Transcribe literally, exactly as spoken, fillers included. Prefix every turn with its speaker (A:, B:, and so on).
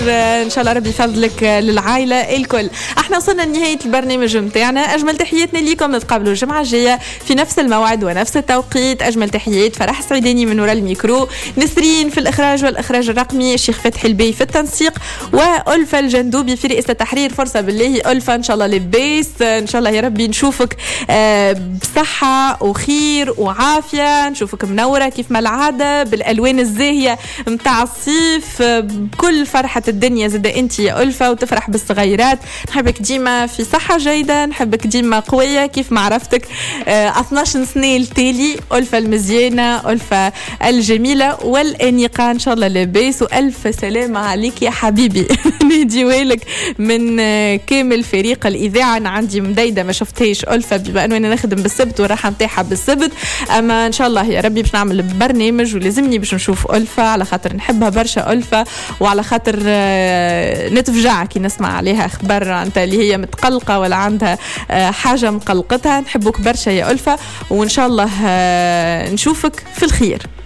A: ان شاء الله ربي يفضلك للعائله الكل. احنا وصلنا لنهايه البرنامج متاعنا. اجمل تحياتنا ليكم، نتقابلوا الجمعه الجايه في نفس الموعد ونفس التوقيت. اجمل تحيات فرح سعيداني من وراء الميكرو، نسرين في الاخراج والاخراج الرقمي، الشيخ فتحي البي في التنسيق، والفا الجندوبي في رئاسه التحرير. فرصه بالله الفا ان شاء الله لبيس، ان شاء الله يا ربي نشوفك بصحه وخير وعافيه، نشوفك منوره كيف ما العاده بالالوان الزاهيه متاع الصيف، بكل فرحه الدنيا. زاد انت يا ألفا وتفرح بالصغيرات. نحبك ديما في صحة جيدة، نحبك ديما قوية كيف ما عرفتك اه اثناش سنة التالي. ألفا المزيانة، ألفا الجميلة والأنيقة، إن شاء الله لاباس وألف سلامة عليك يا حبيبي. نهدي ويلك من اه كامل فريق الإذاعة. أنا عندي مديدة ما شفتهاش ألفا بما أنه أنا نخدم بالسبت والراحة متاعها بالسبت، أما إن شاء الله يا ربي باش نعمل برنامج ولازمني باش نشوف ألفا على خاطر نحبها برشا ألفا، وعلى خاطر نتفجع كي نسمع عليها اخبار انت اللي هي متقلقه ولا عندها حاجه مقلقتها. نحبك برشا يا ألفا، وان شاء الله نشوفك في الخير.